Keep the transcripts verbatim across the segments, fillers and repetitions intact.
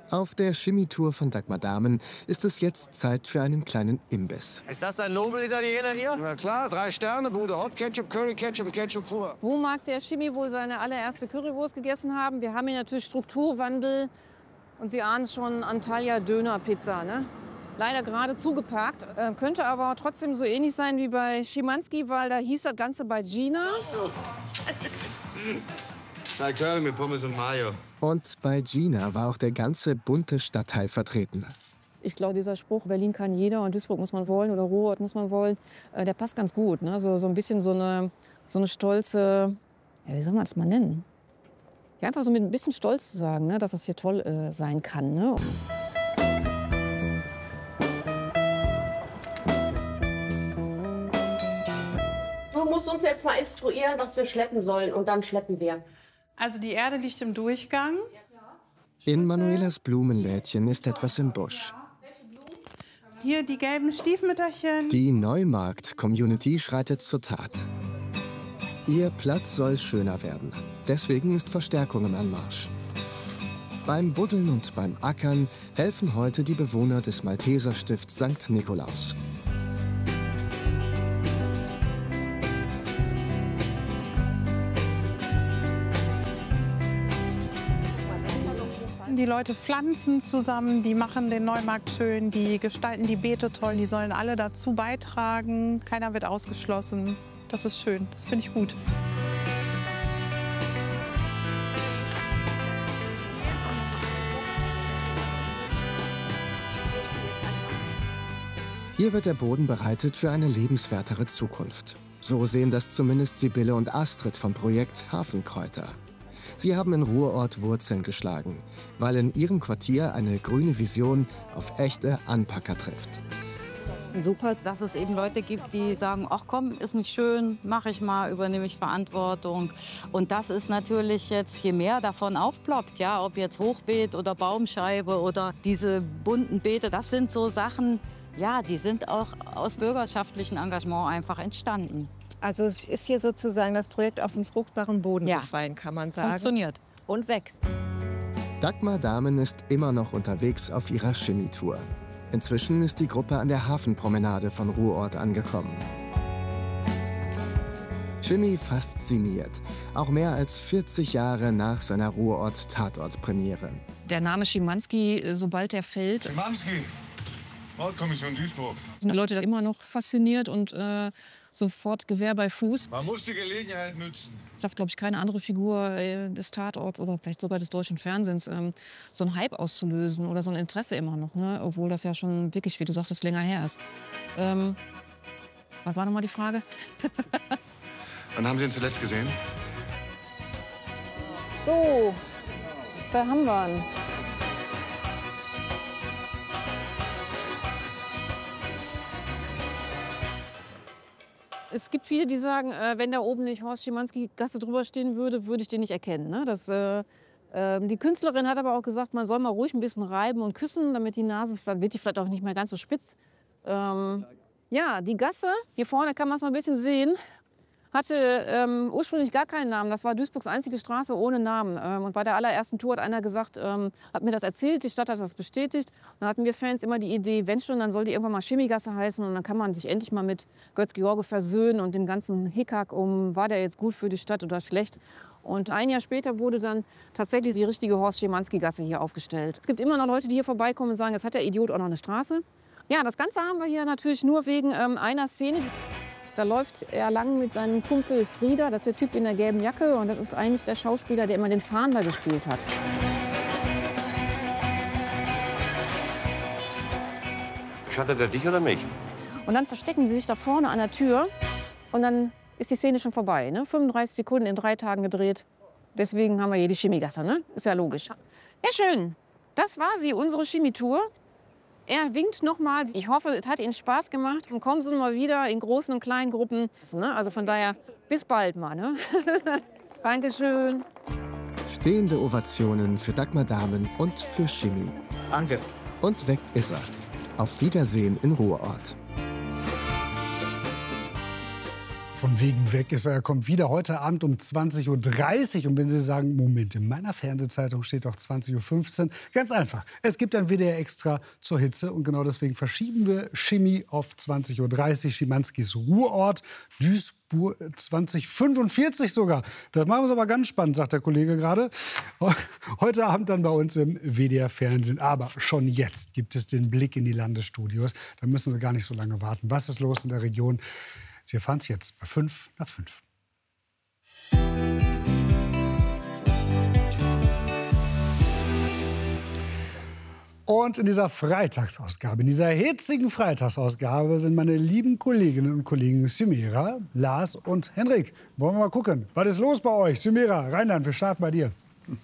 Auf der Chemietour von Dagmar Dahmen ist es jetzt Zeit für einen kleinen Imbiss. Ist das ein Nobel-Italiener hier? Na klar, drei Sterne, Bude, Hot Ketchup, Curry Ketchup, Ketchup pur. Wo mag der Chimi wohl seine allererste Currywurst gegessen haben? Wir haben hier natürlich Strukturwandel und Sie ahnen es schon, Antalya Döner-Pizza, ne? Leider gerade zugeparkt, äh, könnte aber trotzdem so ähnlich sein wie bei Schimanski, weil da hieß das Ganze bei Gina. Drei Curry mit Pommes und Mayo. Und bei Gina war auch der ganze bunte Stadtteil vertreten. Ich glaube, dieser Spruch, Berlin kann jeder und Duisburg muss man wollen oder Ruhrort muss man wollen, äh, der passt ganz gut. Ne? So, so ein bisschen so eine, so eine stolze, ja, wie soll man das mal nennen? Ja, einfach so mit ein bisschen Stolz zu sagen, ne? Dass das hier toll äh, sein kann. Ne? Du musst uns jetzt mal instruieren, was wir schleppen sollen, und dann schleppen wir. Also die Erde liegt im Durchgang. In Manuelas Blumenlädchen ist etwas im Busch. Hier die gelben Stiefmütterchen. Die Neumarkt-Community schreitet zur Tat. Ihr Platz soll schöner werden. Deswegen ist Verstärkung im Anmarsch. Beim Buddeln und beim Ackern helfen heute die Bewohner des Malteserstifts Sankt Nikolaus. Die Leute pflanzen zusammen, die machen den Neumarkt schön, die gestalten die Beete toll, die sollen alle dazu beitragen. Keiner wird ausgeschlossen. Das ist schön, das finde ich gut. Hier wird der Boden bereitet für eine lebenswertere Zukunft. So sehen das zumindest Sibylle und Astrid vom Projekt Hafenkräuter. Sie haben in Ruhrort Wurzeln geschlagen, weil in ihrem Quartier eine grüne Vision auf echte Anpacker trifft. Super, dass es eben Leute gibt, die sagen, ach komm, ist nicht schön, mache ich mal, übernehme ich Verantwortung. Und das ist natürlich jetzt, je mehr davon aufploppt, ja, ob jetzt Hochbeet oder Baumscheibe oder diese bunten Beete, das sind so Sachen, ja, die sind auch aus bürgerschaftlichem Engagement einfach entstanden. Also es ist hier sozusagen das Projekt auf den fruchtbaren Boden ja. gefallen, kann man sagen. Funktioniert. Und wächst. Dagmar Dahmen ist immer noch unterwegs auf ihrer Chemietour. Inzwischen ist die Gruppe an der Hafenpromenade von Ruhrort angekommen. Chemie fasziniert, auch mehr als vierzig Jahre nach seiner Ruhrort-Tatort-Premiere. Der Name Schimanski, sobald der fällt, Schimanski, Mordkommission Duisburg. sind die Leute immer noch fasziniert und äh, sofort Gewehr bei Fuß. Man muss die Gelegenheit nutzen. Ich darf, glaube ich, keine andere Figur äh, des Tatorts oder vielleicht sogar des deutschen Fernsehens ähm, so einen Hype auszulösen oder so ein Interesse immer noch, ne? Obwohl das ja schon wirklich, wie du sagtest, länger her ist. Ähm, was war noch mal die Frage? Wann haben Sie ihn zuletzt gesehen? So, da haben wir ihn. Es gibt viele, die sagen, äh, wenn da oben nicht Horst Schimanski-Gasse drüber stehen würde, würde ich den nicht erkennen. Ne? Das, äh, äh, die Künstlerin hat aber auch gesagt, man soll mal ruhig ein bisschen reiben und küssen, damit die Nase, dann wird die vielleicht auch nicht mehr ganz so spitz. Ähm, ja, die Gasse, hier vorne kann man es noch ein bisschen sehen, hatte ähm, ursprünglich gar keinen Namen. Das war Duisburgs einzige Straße ohne Namen. Ähm, und bei der allerersten Tour hat einer gesagt, ähm, hat mir das erzählt, die Stadt hat das bestätigt. Und dann hatten wir Fans immer die Idee, wenn schon, dann soll die irgendwann mal Chemigasse heißen. Und dann kann man sich endlich mal mit Götz-George versöhnen und dem ganzen Hickhack um, war der jetzt gut für die Stadt oder schlecht. Und ein Jahr später wurde dann tatsächlich die richtige Horst Schimanski-Gasse hier aufgestellt. Es gibt immer noch Leute, die hier vorbeikommen und sagen, jetzt hat der Idiot auch noch eine Straße. Ja, das Ganze haben wir hier natürlich nur wegen ähm, einer Szene. Da läuft er lang mit seinem Kumpel Frieder, das ist der Typ in der gelben Jacke. Und das ist eigentlich der Schauspieler, der immer den Fahnder gespielt hat. Schattet er dich oder mich? Und dann verstecken sie sich da vorne an der Tür. Und dann ist die Szene schon vorbei. Ne? fünfunddreißig Sekunden in drei Tagen gedreht. Deswegen haben wir hier die Chemigasse. Ne? Ist ja logisch. Ja, schön. Das war sie, unsere Chemietour. Er winkt noch mal. Ich hoffe, es hat Ihnen Spaß gemacht. Und kommen Sie mal wieder in großen und kleinen Gruppen. Also von daher, bis bald mal. Ne? Dankeschön. Stehende Ovationen für Dagmar Dahmen und für Chemie. Danke. Und weg ist er. Auf Wiedersehen in Ruhrort. von wegen weg ist. Er kommt wieder heute Abend um zwanzig Uhr dreißig. Und wenn Sie sagen, Moment, in meiner Fernsehzeitung steht doch zwanzig Uhr fünfzehn. Ganz einfach. Es gibt ein W D R Extra zur Hitze. Und genau deswegen verschieben wir Chemie auf zwanzig Uhr dreißig. Schimanskis Ruhrort, Duisburg zwanzig fünfundvierzig sogar. Das machen wir aber ganz spannend, sagt der Kollege gerade. Heute Abend dann bei uns im W D R Fernsehen. Aber schon jetzt gibt es den Blick in die Landesstudios. Da müssen Sie gar nicht so lange warten. Was ist los in der Region? Sie erfahren es jetzt bei fünf nach fünf. Und in dieser Freitagsausgabe, in dieser hitzigen Freitagsausgabe sind meine lieben Kolleginnen und Kollegen Symera, Lars und Henrik. Wollen wir mal gucken, was ist los bei euch? Symera, Rheinland, wir starten bei dir.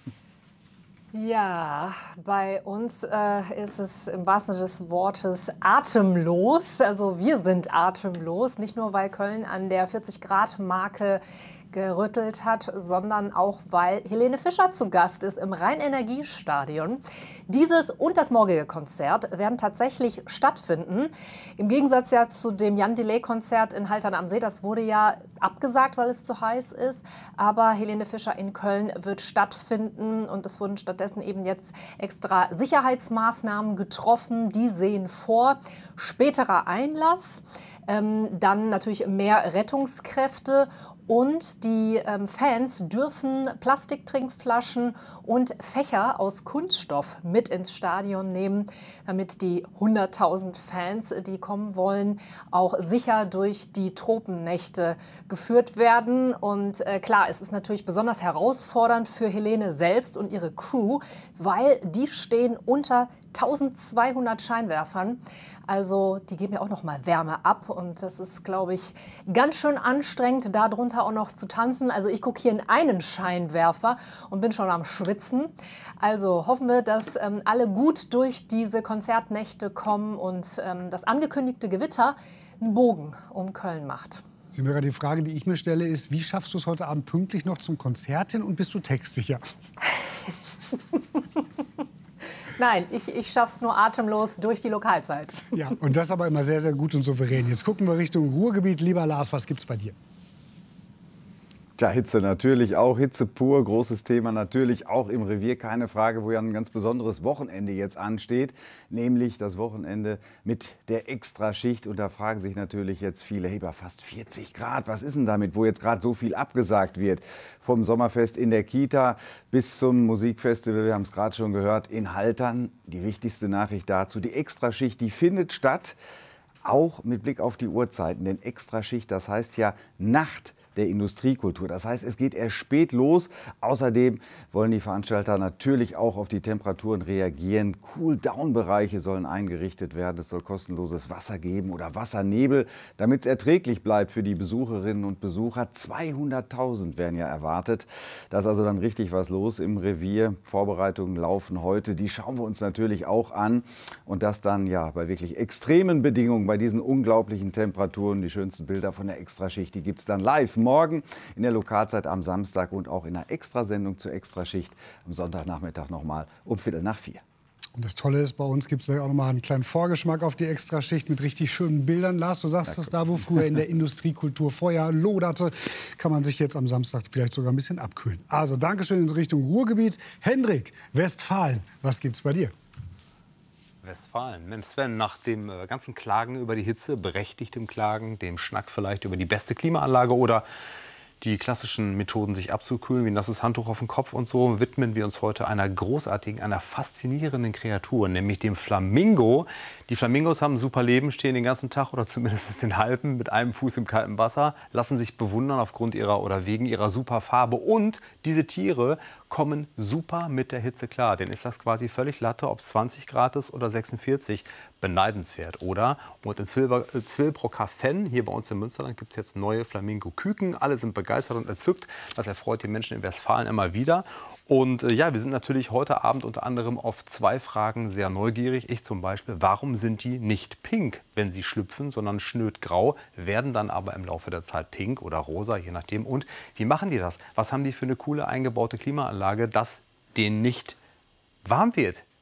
Ja, bei uns äh, ist es im wahrsten Sinne des Wortes atemlos. Also wir sind atemlos, nicht nur weil Köln an der vierzig Grad Marke gerüttelt hat, sondern auch, weil Helene Fischer zu Gast ist im Rhein-Energie-Stadion. Dieses und das morgige Konzert werden tatsächlich stattfinden. Im Gegensatz ja zu dem Jan-Delay-Konzert in Haltern am See, das wurde ja abgesagt, weil es zu heiß ist. Aber Helene Fischer in Köln wird stattfinden und es wurden stattdessen eben jetzt extra Sicherheitsmaßnahmen getroffen. Die sehen vor späterer Einlass, ähm, dann natürlich mehr Rettungskräfte. Und die ähm, Fans dürfen Plastiktrinkflaschen und Fächer aus Kunststoff mit ins Stadion nehmen, damit die hunderttausend Fans, die kommen wollen, auch sicher durch die Tropennächte geführt werden. Und äh, klar, es ist natürlich besonders herausfordernd für Helene selbst und ihre Crew, weil die stehen unter tausendzweihundert Scheinwerfern. Also die geben ja auch noch mal Wärme ab und das ist, glaube ich, ganz schön anstrengend, darunter auch noch zu tanzen. Also ich gucke hier in einen Scheinwerfer und bin schon am Schwitzen. Also hoffen wir, dass ähm, alle gut durch diese Konzertnächte kommen und ähm, das angekündigte Gewitter einen Bogen um Köln macht. Symera, die Frage, die ich mir stelle, ist, wie schaffst du es heute Abend pünktlich noch zum Konzert hin und bist du textsicher? Nein, ich, ich schaff's nur atemlos durch die Lokalzeit. Ja, und das aber immer sehr, sehr gut und souverän. Jetzt gucken wir Richtung Ruhrgebiet. Lieber Lars, was gibt's bei dir? Ja, Hitze natürlich auch, Hitze pur, großes Thema natürlich auch im Revier, keine Frage, wo ja ein ganz besonderes Wochenende jetzt ansteht, nämlich das Wochenende mit der Extraschicht. Und da fragen sich natürlich jetzt viele, hey, bei fast vierzig Grad, was ist denn damit, wo jetzt gerade so viel abgesagt wird? Vom Sommerfest in der Kita bis zum Musikfestival, wir haben es gerade schon gehört, in Haltern. Die wichtigste Nachricht dazu, die Extraschicht, die findet statt, auch mit Blick auf die Uhrzeiten, denn Extraschicht, das heißt ja Nacht der Industriekultur. Das heißt, es geht erst spät los. Außerdem wollen die Veranstalter natürlich auch auf die Temperaturen reagieren. Cool-Down-Bereiche sollen eingerichtet werden. Es soll kostenloses Wasser geben oder Wassernebel, damit es erträglich bleibt für die Besucherinnen und Besucher. zweihunderttausend werden ja erwartet. Da ist also dann richtig was los im Revier. Vorbereitungen laufen heute. Die schauen wir uns natürlich auch an. Und das dann ja bei wirklich extremen Bedingungen, bei diesen unglaublichen Temperaturen. Die schönsten Bilder von der Extraschicht, die gibt es dann live morgen in der Lokalzeit am Samstag und auch in einer Extrasendung zur Extraschicht am Sonntagnachmittag nochmal um Viertel nach vier. Und das Tolle ist, bei uns gibt es ja auch noch mal einen kleinen Vorgeschmack auf die Extraschicht mit richtig schönen Bildern. Lars, du sagst es, da wo früher in der Industriekultur Feuer loderte, kann man sich jetzt am Samstag vielleicht sogar ein bisschen abkühlen. Also Dankeschön in Richtung Ruhrgebiet. Hendrik, Westfalen, was gibt's bei dir? Westfalen. Mensch, Sven, nach dem äh, ganzen Klagen über die Hitze, berechtigtem Klagen, dem Schnack vielleicht über die beste Klimaanlage oder die klassischen Methoden, sich abzukühlen, wie ein nasses Handtuch auf den Kopf und so, widmen wir uns heute einer großartigen, einer faszinierenden Kreatur, nämlich dem Flamingo. Die Flamingos haben ein super Leben, stehen den ganzen Tag oder zumindest den halben mit einem Fuß im kalten Wasser, lassen sich bewundern aufgrund ihrer oder wegen ihrer super Farbe. Und diese Tiere kommen super mit der Hitze klar. Denn ist das quasi völlig Latte, ob es zwanzig Grad ist oder sechsundvierzig. Beneidenswert, oder? Und in Zwilbrocker-Fenn, hier bei uns im Münsterland, gibt es jetzt neue Flamingo-Küken. Alle sind begeistert und entzückt. Das erfreut die Menschen in Westfalen immer wieder. Und äh, ja, wir sind natürlich heute Abend unter anderem auf zwei Fragen sehr neugierig. Ich zum Beispiel, warum sind die nicht pink, wenn sie schlüpfen, sondern schnödgrau, werden dann aber im Laufe der Zeit pink oder rosa, je nachdem. Und wie machen die das? Was haben die für eine coole eingebaute Klimaanlage, dass denen nicht warm wird?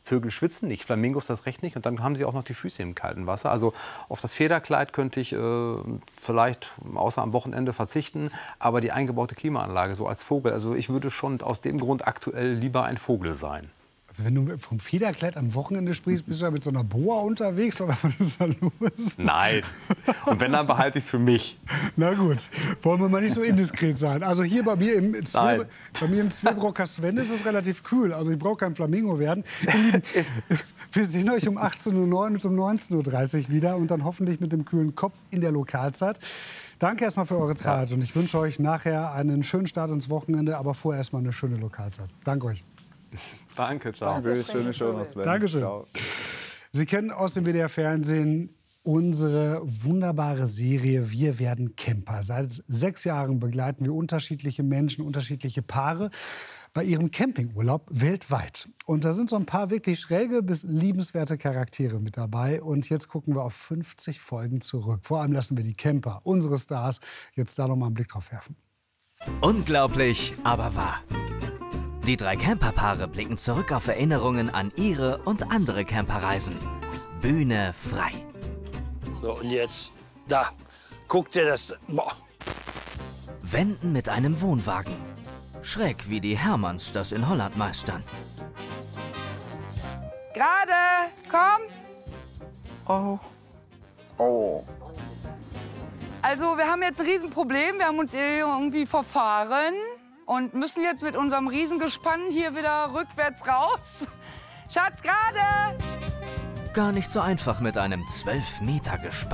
Vögel schwitzen nicht, Flamingos das recht nicht. Und dann haben sie auch noch die Füße im kalten Wasser. Also auf das Federkleid könnte ich äh, vielleicht außer am Wochenende verzichten. Aber die eingebaute Klimaanlage so als Vogel, also ich würde schon aus dem Grund aktuell lieber ein Vogel sein. Also wenn du vom Federkleid am Wochenende sprichst, bist du ja mit so einer Boa unterwegs oder was ist da los? Nein. Und wenn, dann behalte ich es für mich. Na gut, wollen wir mal nicht so indiskret sein. Also hier bei mir im, Zwilb bei mir im Zwilbrocker Sven ist es relativ kühl. Also ich brauche kein Flamingo werden. Ihr Lieben, wir sehen euch um achtzehn Uhr neun und um neunzehn Uhr dreißig wieder und dann hoffentlich mit dem kühlen Kopf in der Lokalzeit. Danke erstmal für eure Zeit und ich wünsche euch nachher einen schönen Start ins Wochenende, aber vorher erstmal eine schöne Lokalzeit. Danke euch. Danke, ciao. Danke, schöne Show noch, Sven. Dankeschön. Ciao. Sie kennen aus dem W D R-Fernsehen unsere wunderbare Serie Wir werden Camper. Seit sechs Jahren begleiten wir unterschiedliche Menschen, unterschiedliche Paare bei ihrem Campingurlaub weltweit. Und da sind so ein paar wirklich schräge bis liebenswerte Charaktere mit dabei. Und jetzt gucken wir auf fünfzig Folgen zurück. Vor allem lassen wir die Camper, unsere Stars, jetzt da noch mal einen Blick drauf werfen. Unglaublich, aber wahr. Die drei Camperpaare blicken zurück auf Erinnerungen an ihre und andere Camperreisen. Bühne frei. So, und jetzt, da, guck dir das, boah. Wenden mit einem Wohnwagen. Schräg wie die Hermanns das in Holland meistern. Gerade, komm. Oh. Oh. Also, wir haben jetzt ein Riesenproblem. Wir haben uns irgendwie verfahren. Und müssen jetzt mit unserem Riesengespann hier wieder rückwärts raus. Schatz, gerade! Gar nicht so einfach mit einem zwölf Meter Gespann.